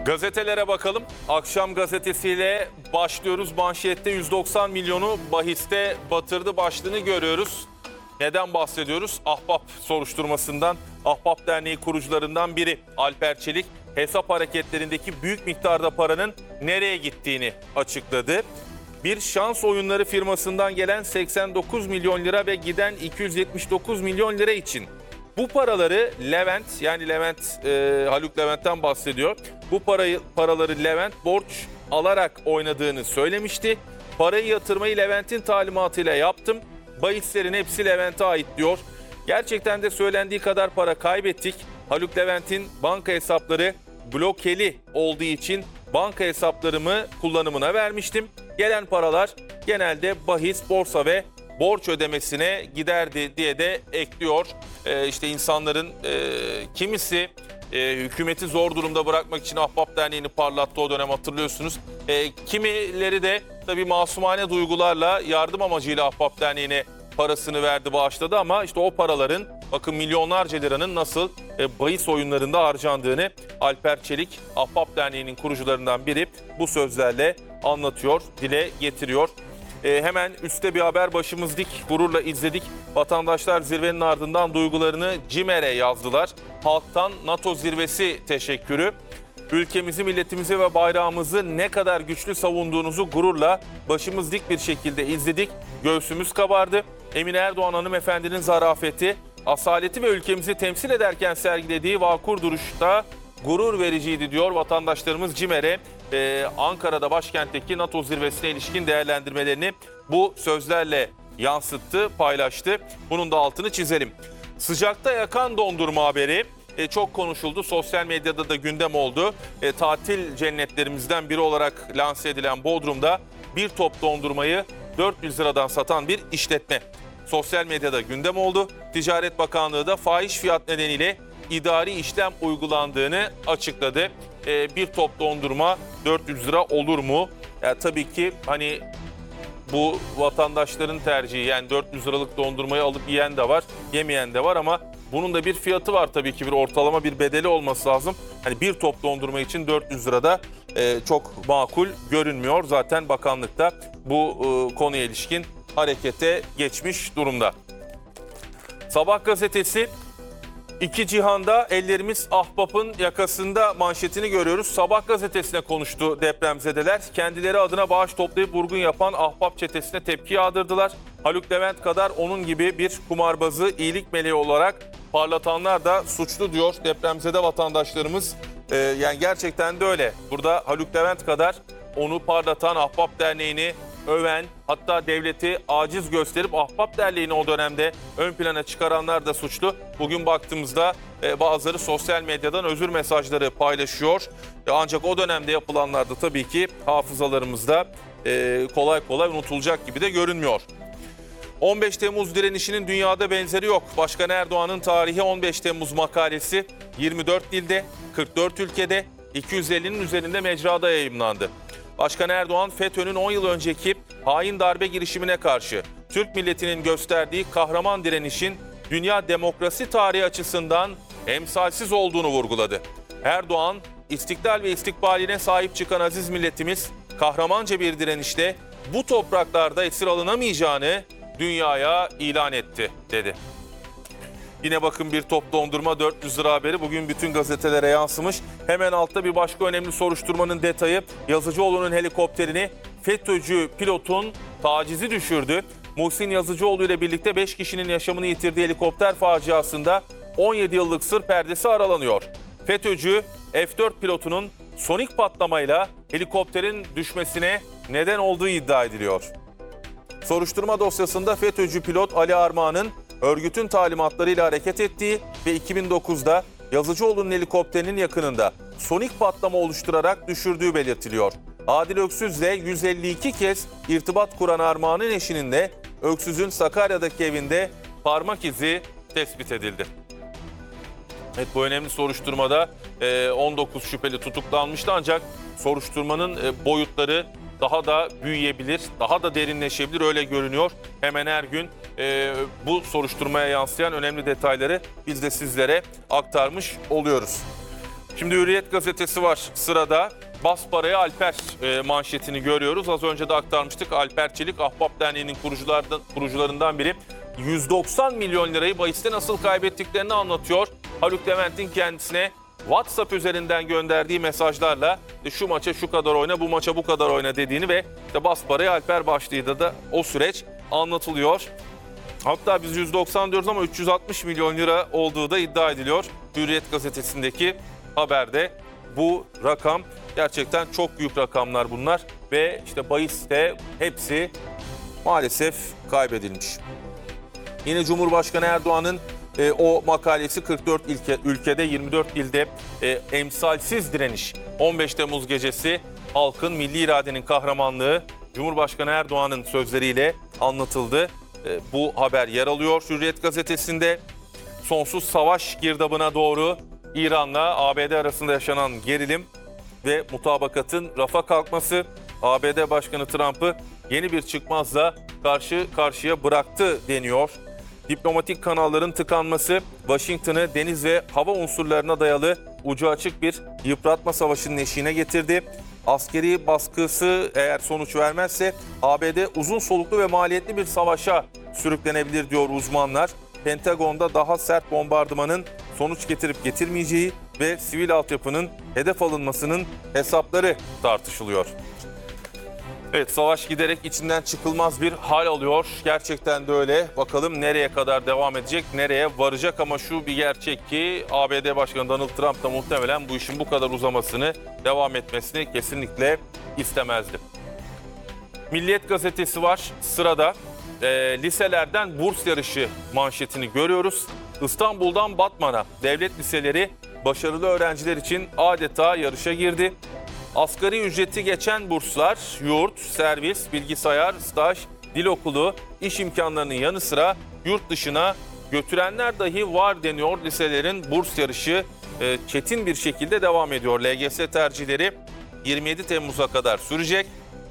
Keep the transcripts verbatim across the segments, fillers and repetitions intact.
Gazetelere bakalım. Akşam gazetesiyle başlıyoruz. Manşette yüz doksan milyonu bahiste batırdı başlığını görüyoruz. Neden bahsediyoruz? Ahbap soruşturmasından. Ahbap Derneği kurucularından biri Alper Çelik hesap hareketlerindeki büyük miktarda paranın nereye gittiğini açıkladı. Bir şans oyunları firmasından gelen seksen dokuz milyon lira ve giden iki yüz yetmiş dokuz milyon lira için bu paraları Levent, yani Levent, e, Haluk Levent'ten bahsediyor. Bu parayı paraları Levent borç alarak oynadığını söylemişti. Parayı yatırmayı Levent'in talimatıyla yaptım. Bahislerin hepsi Levent'e ait diyor. Gerçekten de söylendiği kadar para kaybettik. Haluk Levent'in banka hesapları blokeli olduğu için banka hesaplarımı kullanımına vermiştim. Gelen paralar genelde bahis, borsa ve borç ödemesine giderdi diye de ekliyor. Ee, işte insanların e, kimisi e, hükümeti zor durumda bırakmak için Ahbap Derneği'ni parlattı o dönem, hatırlıyorsunuz. E, kimileri de tabii masumane duygularla yardım amacıyla Ahbap Derneği'ne parasını verdi, bağışladı ama işte o paraların, bakın milyonlarca liranın nasıl e, bahis oyunlarında harcandığını Alper Çelik, Ahbap Derneği'nin kurucularından biri, bu sözlerle anlatıyor, dile getiriyor. E, hemen üstte bir haber başımız dik, gururla izledik. Vatandaşlar zirvenin ardından duygularını CİMER'e yazdılar. Halktan NATO zirvesi teşekkürü. Ülkemizi, milletimizi ve bayrağımızı ne kadar güçlü savunduğunuzu gururla başımız dik bir şekilde izledik. Göğsümüz kabardı. Emine Erdoğan hanımefendinin zarafeti, asaleti ve ülkemizi temsil ederken sergilediği vakur duruşta gurur vericiydi diyor vatandaşlarımız CİMER'e. Ee, Ankara'da, başkentteki NATO zirvesine ilişkin değerlendirmelerini bu sözlerle yansıttı, paylaştı. Bunun da altını çizelim. Sıcakta yakan dondurma haberi e, çok konuşuldu. Sosyal medyada da gündem oldu. E, tatil cennetlerimizden biri olarak lanse edilen Bodrum'da bir top dondurmayı dört yüz liradan satan bir işletme sosyal medyada gündem oldu. Ticaret Bakanlığı da fahiş fiyat nedeniyle idari işlem uygulandığını açıkladı. Ee, bir top dondurma dört yüz lira olur mu? Ya, tabii ki hani bu vatandaşların tercihi, yani dört yüz liralık dondurmayı alıp yiyen de var, yemeyen de var ama bunun da bir fiyatı var tabii ki, bir ortalama bir bedeli olması lazım. Hani bir top dondurma için dört yüz lirada e, çok makul görünmüyor. Zaten bakanlıkta bu e, konuya ilişkin harekete geçmiş durumda. Sabah gazetesi, İki cihanda ellerimiz ahbapın yakasında manşetini görüyoruz. Sabah gazetesine konuştu depremzedeler. Kendileri adına bağış toplayıp vurgun yapan ahbap çetesine tepki yağdırdılar. Haluk Levent kadar onun gibi bir kumarbazı iyilik meleği olarak parlatanlar da suçlu diyor depremzede vatandaşlarımız. Ee, yani gerçekten de öyle. Burada Haluk Levent kadar onu parlatan, Ahbap Derneği'ni öven, hatta devleti aciz gösterip Ahbap Derneği'ni o dönemde ön plana çıkaranlar da suçlu. Bugün baktığımızda e, bazıları sosyal medyadan özür mesajları paylaşıyor. E, ancak o dönemde yapılanlar da tabii ki hafızalarımızda e, kolay kolay unutulacak gibi de görünmüyor. on beş Temmuz direnişinin dünyada benzeri yok. Başkan Erdoğan'ın tarihi on beş Temmuz makalesi yirmi dört dilde, kırk dört ülkede, iki yüz ellinin üzerinde mecrada yayımlandı. Başkan Erdoğan, FETÖ'nün on yıl önceki hain darbe girişimine karşı Türk milletinin gösterdiği kahraman direnişin dünya demokrasi tarihi açısından emsalsiz olduğunu vurguladı. Erdoğan, istiklal ve istikbaline sahip çıkan aziz milletimiz kahramanca bir direnişte bu topraklarda esir alınamayacağını dünyaya ilan etti, dedi. Yine bakın bir top dondurma dört yüz lira haberi bugün bütün gazetelere yansımış. Hemen altta bir başka önemli soruşturmanın detayı. Yazıcıoğlu'nun helikopterini FETÖ'cü pilotun tacizi düşürdü. Muhsin Yazıcıoğlu ile birlikte beş kişinin yaşamını yitirdiği helikopter faciasında on yedi yıllık sır perdesi aralanıyor. FETÖ'cü F dört pilotunun sonik patlamayla helikopterin düşmesine neden olduğu iddia ediliyor. Soruşturma dosyasında FETÖ'cü pilot Ali Armağan'ın örgütün talimatlarıyla hareket ettiği ve iki bin dokuzda Yazıcıoğlu'nun helikopterinin yakınında sonik patlama oluşturarak düşürdüğü belirtiliyor. Adil Öksüz'le yüz elli iki kez irtibat kuran Armağan'ın eşinin de Öksüz'ün Sakarya'daki evinde parmak izi tespit edildi. Evet, bu önemli soruşturmada on dokuz şüpheli tutuklanmıştı ancak soruşturmanın boyutları daha da büyüyebilir, daha da derinleşebilir, öyle görünüyor. Hemen her gün e, bu soruşturmaya yansıyan önemli detayları biz de sizlere aktarmış oluyoruz. Şimdi Hürriyet gazetesi var sırada. Bas paraya Alper e, manşetini görüyoruz. Az önce de aktarmıştık. Alper Çelik, Ahbap Derneği'nin kuruculardan, kurucularından biri. yüz doksan milyon lirayı bahiste nasıl kaybettiklerini anlatıyor. Haluk Levent'in kendisine WhatsApp üzerinden gönderdiği mesajlarla şu maça şu kadar oyna, bu maça bu kadar oyna dediğini ve işte bas paraya Alper başlığıyla da o süreç anlatılıyor. Hatta biz yüz doksan diyoruz ama üç yüz altmış milyon lira olduğu da iddia ediliyor. Hürriyet gazetesindeki haberde bu rakam gerçekten çok büyük rakamlar bunlar ve işte bahiste hepsi maalesef kaybedilmiş. Yine Cumhurbaşkanı Erdoğan'ın e, o makalesi kırk dört ülke, ülkede yirmi dört ilde e, emsalsiz direniş. on beş Temmuz gecesi halkın milli iradenin kahramanlığı Cumhurbaşkanı Erdoğan'ın sözleriyle anlatıldı. E, bu haber yer alıyor Hürriyet gazetesinde. Sonsuz savaş girdabına doğru İran'la A B D arasında yaşanan gerilim ve mutabakatın rafa kalkması A B D Başkanı Trump'ı yeni bir çıkmazla karşı karşıya bıraktı deniyor. Diplomatik kanalların tıkanması Washington'ı deniz ve hava unsurlarına dayalı ucu açık bir yıpratma savaşının eşiğine getirdi. Askeri baskısı eğer sonuç vermezse A B D uzun soluklu ve maliyetli bir savaşa sürüklenebilir diyor uzmanlar. Pentagon'da daha sert bombardımanın sonuç getirip getirmeyeceği ve sivil altyapının hedef alınmasının hesapları tartışılıyor. Evet, savaş giderek içinden çıkılmaz bir hal alıyor. Gerçekten de öyle. Bakalım nereye kadar devam edecek, nereye varacak ama şu bir gerçek ki A B D Başkanı Donald Trump da muhtemelen bu işin bu kadar uzamasını, devam etmesini kesinlikle istemezdi. Milliyet gazetesi var sırada. E, liselerden burs yarışı manşetini görüyoruz. İstanbul'dan Batman'a devlet liseleri başarılı öğrenciler için adeta yarışa girdi. Asgari ücreti geçen burslar, yurt, servis, bilgisayar, staj, dil okulu, iş imkanlarının yanı sıra yurt dışına götürenler dahi var deniyor. Liselerin burs yarışı e, çetin bir şekilde devam ediyor. L G S tercihleri yirmi yedi Temmuz'a kadar sürecek.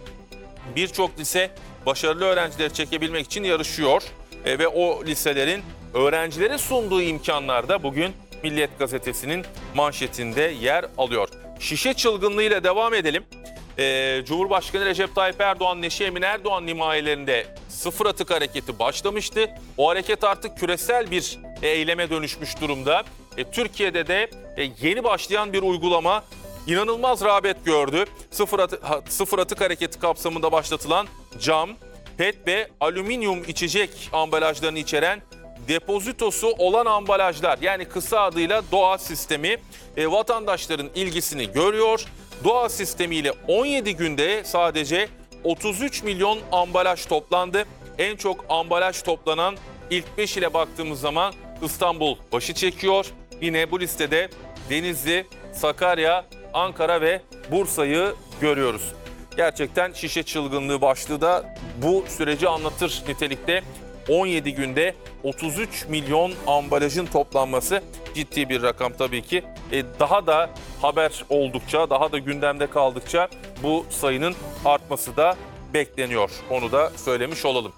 Birçok lise başarılı öğrencileri çekebilmek için yarışıyor e, ve o liselerin öğrencilere sunduğu imkanlar da bugün Milliyet gazetesinin manşetinde yer alıyor. Şişe çılgınlığıyla devam edelim. Ee, Cumhurbaşkanı Recep Tayyip Erdoğan, Neşe Emin Erdoğan himayelerinde sıfır atık hareketi başlamıştı. O hareket artık küresel bir eyleme dönüşmüş durumda. E, Türkiye'de de e, yeni başlayan bir uygulama inanılmaz rağbet gördü. Sıfır, atı, ha, sıfır atık hareketi kapsamında başlatılan cam, pet ve alüminyum içecek ambalajlarını içeren depozitosu olan ambalajlar, yani kısa adıyla DOA sistemi e, vatandaşların ilgisini görüyor. DOA sistemiyle on yedi günde sadece otuz üç milyon ambalaj toplandı. En çok ambalaj toplanan ilk beş ile baktığımız zaman İstanbul başı çekiyor. Yine bu listede Denizli, Sakarya, Ankara ve Bursa'yı görüyoruz. Gerçekten şişe çılgınlığı başlığı da bu süreci anlatır nitelikte. on yedi günde otuz üç milyon ambalajın toplanması ciddi bir rakam tabii ki. E, daha da haber oldukça, daha da gündemde kaldıkça bu sayının artması da bekleniyor. Onu da söylemiş olalım.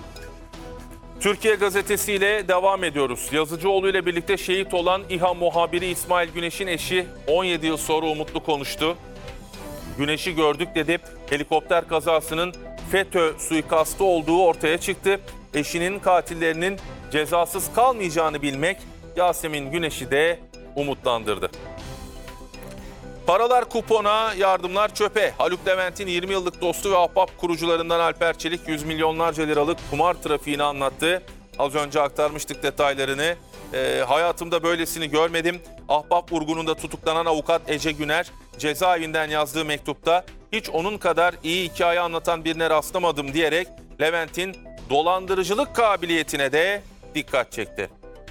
Türkiye gazetesiyle devam ediyoruz. Yazıcıoğlu ile birlikte şehit olan İHA muhabiri İsmail Güneş'in eşi on yedi yıl sonra umutlu konuştu. Güneş'i gördük dedi. Helikopter kazasının FETÖ suikastı olduğu ortaya çıktı. Eşinin katillerinin cezasız kalmayacağını bilmek Yasemin Güneş'i de umutlandırdı. Paralar kupona, yardımlar çöpe. Haluk Levent'in yirmi yıllık dostu ve ahbap kurucularından Alper Çelik yüz milyonlarca liralık kumar trafiğini anlattı. Az önce aktarmıştık detaylarını. E, hayatımda böylesini görmedim. Ahbap vurgununda tutuklanan avukat Ece Güner cezaevinden yazdığı mektupta hiç onun kadar iyi hikaye anlatan birine rastlamadım diyerek Levent'in dolandırıcılık kabiliyetine de dikkat çekti.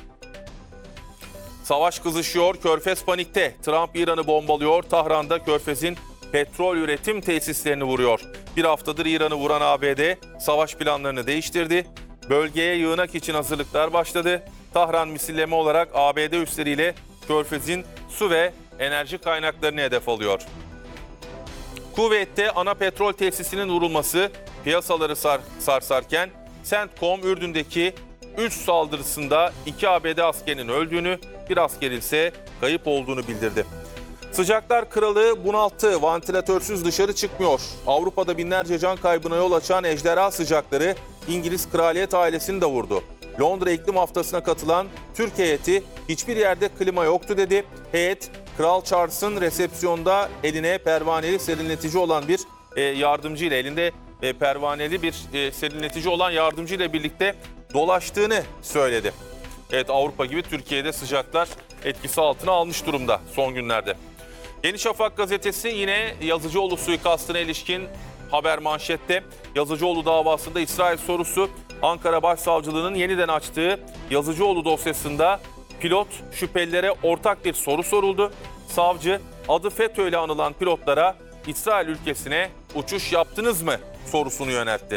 Savaş kızışıyor, Körfez panikte. Trump İran'ı bombalıyor, Tahran'da Körfez'in petrol üretim tesislerini vuruyor. Bir haftadır İran'ı vuran A B D savaş planlarını değiştirdi. Bölgeye yığınak için hazırlıklar başladı. Tahran misilleme olarak A B D üsleriyle Körfez'in su ve enerji kaynaklarını hedef alıyor. Kuveyt'te ana petrol tesisinin vurulması piyasaları sar, sarsarken CENTCOM Ürdün'deki üç saldırısında iki A B D askerinin öldüğünü, bir asker ise kayıp olduğunu bildirdi. Sıcaklar kralı bunalttı. Vantilatörsüz dışarı çıkmıyor. Avrupa'da binlerce can kaybına yol açan ejderha sıcakları İngiliz kraliyet ailesini de vurdu. Londra iklim haftasına katılan Türk heyeti hiçbir yerde klima yoktu dedi. Heyet Kral Charles'ın resepsiyonda eline pervaneli serinletici olan bir e, yardımcı ile elinde e, pervaneli bir e, serinletici olan yardımcı ile birlikte dolaştığını söyledi. Evet, Avrupa gibi Türkiye'de sıcaklar etkisi altına almış durumda son günlerde. Yeni Şafak gazetesi yine Yazıcıoğlu suikastına ilişkin haber manşette. Yazıcıoğlu davasında İsrail sorusu. Ankara Başsavcılığı'nın yeniden açtığı Yazıcıoğlu dosyasında pilot şüphelilere ortak bir soru soruldu. Savcı adı FETÖ ile anılan pilotlara İsrail ülkesine uçuş yaptınız mı sorusunu yöneltti.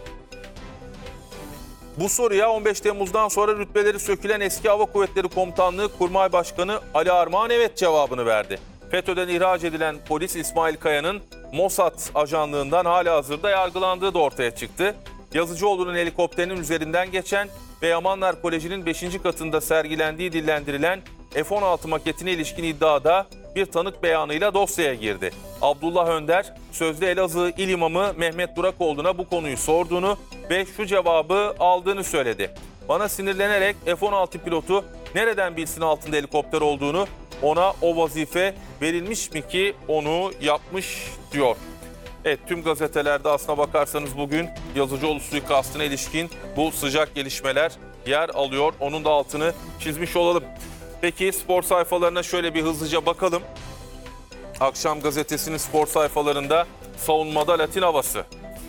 Bu soruya on beş Temmuz'dan sonra rütbeleri sökülen eski Hava Kuvvetleri Komutanlığı Kurmay Başkanı Ali Armağan evet cevabını verdi. FETÖ'den ihraç edilen polis İsmail Kaya'nın Mossad ajanlığından halihazırda yargılandığı da ortaya çıktı. Yazıcıoğlu'nun helikopterinin üzerinden geçen ve Yamanlar Koleji'nin beşinci katında sergilendiği dillendirilen F on altı maketine ilişkin iddiada bir tanık beyanıyla dosyaya girdi. Abdullah Önder, sözde Elazığ İl İmamı Mehmet Durakoğlu'na bu konuyu sorduğunu ve şu cevabı aldığını söyledi. Bana sinirlenerek F on altı pilotu nereden bilsin altında helikopter olduğunu, ona o vazife verilmiş mi ki onu yapmış diyor. Evet, tüm gazetelerde aslına bakarsanız bugün Yazıcıoğlu suikastına ilişkin bu sıcak gelişmeler yer alıyor. Onun da altını çizmiş olalım. Peki spor sayfalarına şöyle bir hızlıca bakalım. Akşam gazetesinin spor sayfalarında savunmada Latin havası.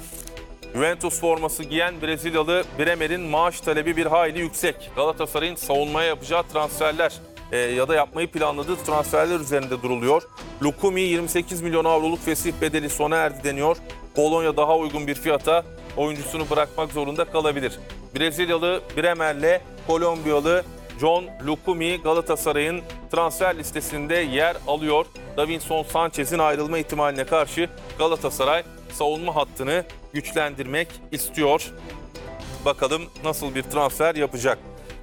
Juventus forması giyen Brezilyalı Bremer'in maaş talebi bir hayli yüksek. Galatasaray'ın savunmaya yapacağı transferler e, ya da yapmayı planladığı transferler üzerinde duruluyor. Lukumi yirmi sekiz milyon avroluk fesih bedeli sona erdi deniyor. Polonya daha uygun bir fiyata oyuncusunu bırakmak zorunda kalabilir. Brezilyalı Bremer'le Kolombiyalı John Lukumi Galatasaray'ın transfer listesinde yer alıyor. Davinson Sanchez'in ayrılma ihtimaline karşı Galatasaray savunma hattını güçlendirmek istiyor. Bakalım nasıl bir transfer yapacak.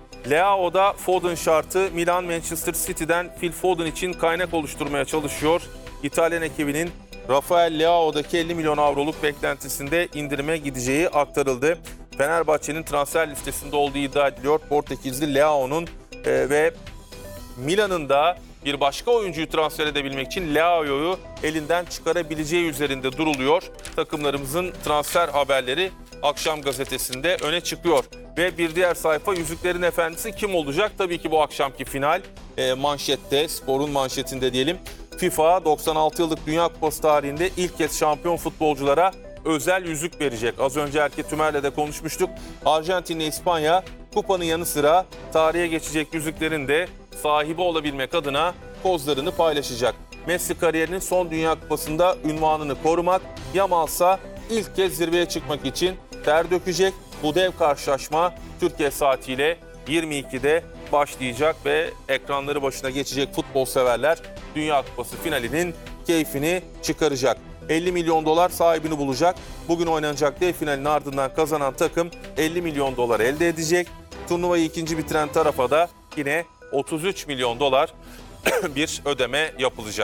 Leao'da Foden şartı. Milan Manchester City'den Phil Foden için kaynak oluşturmaya çalışıyor. İtalyan ekibinin Rafael Leao'daki elli milyon avroluk beklentisinde indirime gideceği aktarıldı. Fenerbahçe'nin transfer listesinde olduğu iddia ediliyor. Portekizli Leao'nun e, ve Milan'ın da bir başka oyuncuyu transfer edebilmek için Leao'yu elinden çıkarabileceği üzerinde duruluyor. Takımlarımızın transfer haberleri Akşam gazetesinde öne çıkıyor. Ve bir diğer sayfa Yüzüklerin Efendisi kim olacak? Tabii ki bu akşamki final e, manşette, sporun manşetinde diyelim. FIFA doksan altı yıllık Dünya Kupası tarihinde ilk kez şampiyon futbolculara özel yüzük verecek. Az önce Erke Tümer'le de konuşmuştuk. Arjantin'le İspanya kupanın yanı sıra tarihe geçecek yüzüklerin de sahibi olabilmek adına kozlarını paylaşacak. Messi kariyerinin son Dünya Kupası'nda ünvanını korumak, Yamal'sa ilk kez zirveye çıkmak için ter dökecek. Bu dev karşılaşma Türkiye saatiyle yirmi ikide başlayacak ve ekranları başına geçecek futbol severler Dünya Kupası finalinin keyfini çıkaracak. elli milyon dolar sahibini bulacak. Bugün oynanacak dev finalin ardından kazanan takım elli milyon dolar elde edecek. Turnuvayı ikinci bitiren tarafa da yine otuz üç milyon dolar bir ödeme yapılacak.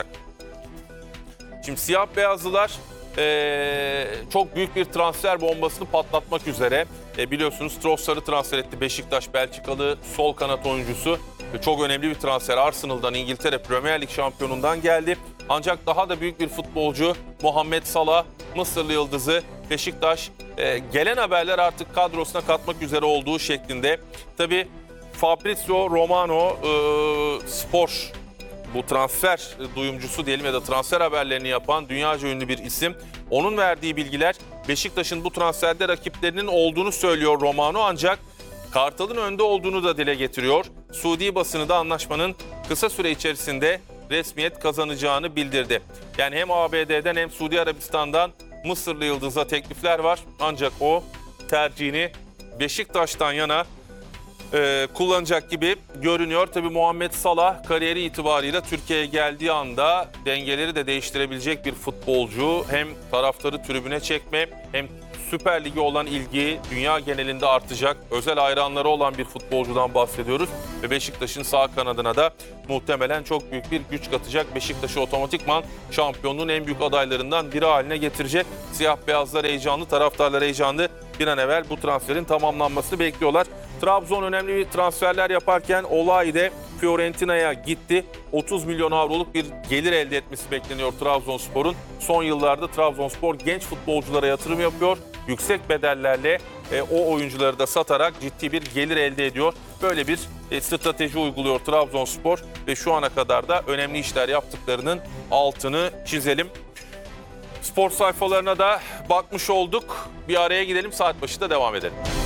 Şimdi siyah beyazlılar ee, çok büyük bir transfer bombasını patlatmak üzere. E, biliyorsunuz Trossard'ı transfer etti Beşiktaş, Belçikalı sol kanat oyuncusu. E, çok önemli bir transfer. Arsenal'dan, İngiltere Premier Lig şampiyonundan geldi. Ancak daha da büyük bir futbolcu Muhammed Salah, Mısırlı yıldızı Beşiktaş e, gelen haberler artık kadrosuna katmak üzere olduğu şeklinde. Tabii Fabrizio Romano e, spor bu transfer duyumcusu diyelim ya da transfer haberlerini yapan dünyaca ünlü bir isim. Onun verdiği bilgiler Beşiktaş'ın bu transferde rakiplerinin olduğunu söylüyor Romano, ancak Kartal'ın önde olduğunu da dile getiriyor. Suudi basını da anlaşmanın kısa süre içerisinde resmiyet kazanacağını bildirdi. Yani hem A B D'den hem Suudi Arabistan'dan Mısırlı yıldıza teklifler var. Ancak o tercihini Beşiktaş'tan yana e, kullanacak gibi görünüyor. Tabii Muhammed Salah kariyeri itibarıyla Türkiye'ye geldiği anda dengeleri de değiştirebilecek bir futbolcu. Hem taraftarı tribüne çekme hem Süper Lig'e olan ilgi dünya genelinde artacak. Özel hayranları olan bir futbolcudan bahsediyoruz. Ve Beşiktaş'ın sağ kanadına da muhtemelen çok büyük bir güç katacak. Beşiktaş'ı otomatikman şampiyonluğun en büyük adaylarından biri haline getirecek. Siyah beyazlar heyecanlı, taraftarlar heyecanlı. Bir an evvel bu transferin tamamlanmasını bekliyorlar. Trabzon önemli bir transferler yaparken Olay Fiorentina'ya gitti. otuz milyon avroluk bir gelir elde etmesi bekleniyor Trabzonspor'un. Son yıllarda Trabzonspor genç futbolculara yatırım yapıyor. Yüksek bedellerle e, o oyuncuları da satarak ciddi bir gelir elde ediyor. Böyle bir e, strateji uyguluyor Trabzonspor ve şu ana kadar da önemli işler yaptıklarının altını çizelim. Spor sayfalarına da bakmış olduk. Bir araya gidelim, saat başı da devam edelim.